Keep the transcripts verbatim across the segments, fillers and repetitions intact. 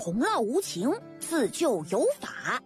洪涝无情，自救有法。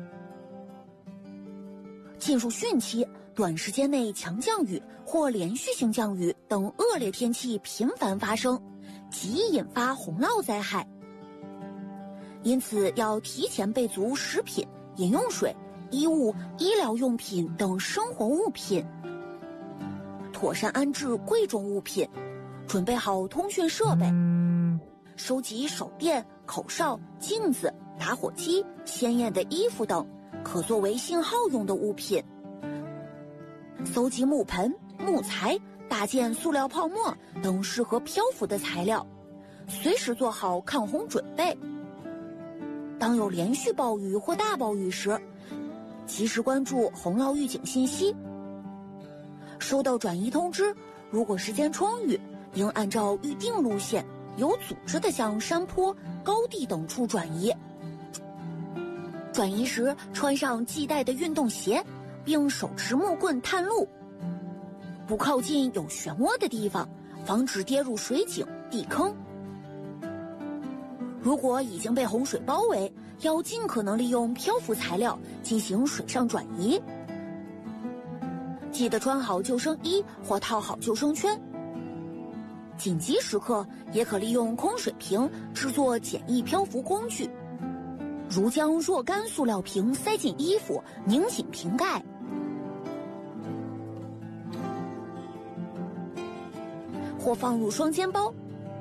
进入汛期，短时间内强降雨或连续性降雨等恶劣天气频繁发生，极易引发洪涝灾害。因此要提前备足食品、饮用水、衣物、医疗用品等生活物品，妥善安置贵重物品，准备好通讯设备，收集手电、口哨、镜子、打火机、鲜艳的衣服等可作为信号用的物品，搜集木盆、木材、大件塑料泡沫等适合漂浮的材料，随时做好抗洪准备。当有连续暴雨或大暴雨时，及时关注洪涝预警信息。收到转移通知，如果时间充裕，应按照预定路线有组织地向山坡、高地等处转移。转移时穿上系带的运动鞋，并手持木棍探路，不靠近有漩涡的地方，防止跌入水井、地坑。如果已经被洪水包围，要尽可能利用漂浮材料进行水上转移。记得穿好救生衣或套好救生圈。紧急时刻也可利用空水瓶制作简易漂浮工具，如将若干塑料瓶塞进衣服，拧紧瓶盖。或放入双肩包。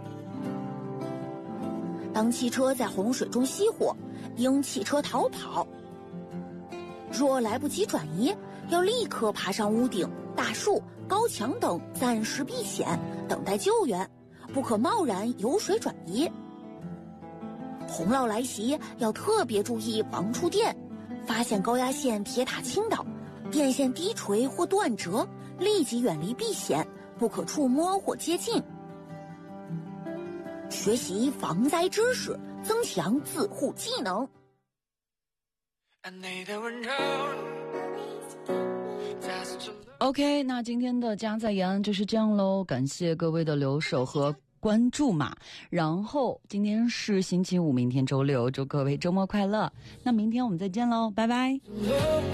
当汽车在洪水中熄火，应弃车逃跑。若来不及转移，要立刻爬上屋顶、大树、高墙等暂时避险，等待救援，不可贸然游水转移。洪涝来袭，要特别注意防触电，发现高压线、铁塔倾倒、电线低垂或断折，立即远离避险，不可触摸或接近。学习防灾知识，增强自护技能。 OK， 那今天的家在延安就是这样喽，感谢各位的留守和关注嘛。然后今天是星期五，明天周六，祝各位周末快乐。那明天我们再见喽，拜拜。